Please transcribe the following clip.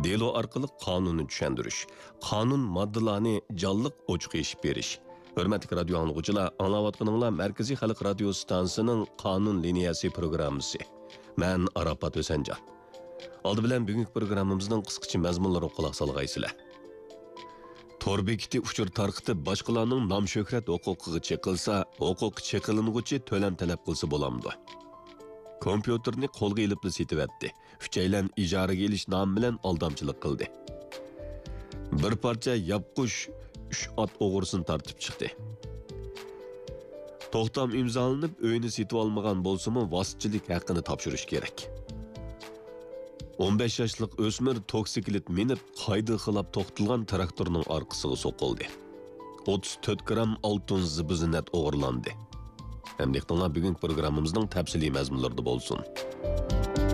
delo orqali qonunni tushuntirish, qonun moddalarini jonliq ochiq eshib berish. Hurmatli radio anglovchilar, anglayotganinglar Markaziy xalq radio stansiyasining qonun liniyasi programmasi. Men Arafat O'sanjon. Oldi bilan bugungi programmamizning qisqacha mazmunlariga quloq solg'aysizlar. Tor bekiti uchur tarqitib boshqalarning nom shuhrat huquqiga cheqilsa, huquq cheqilinguchi to'lam talab qilsa bo'lamdi. Kompyuterni qo'lga ilib setibdi. Uchaylan ijaraga elish nomi bilan aldamchilik qildi. Bir parcha yapqush 3 ot o'g'risini tartib chiqdi. To'xtam imzolanib, uyini setib olmagan bo'lsa-mu, vositchilik haqqini topshirish kerak. 15 yoshlik o'smir toksiklit minib, qayda xilab to'xtilgan traktorning orqasiga so'qildi. 34 gram oltin zibizinat o'g'irlandi. Hamdektonlar bugungi programmamizning tafsiliy mazmunlarida bo'lsin.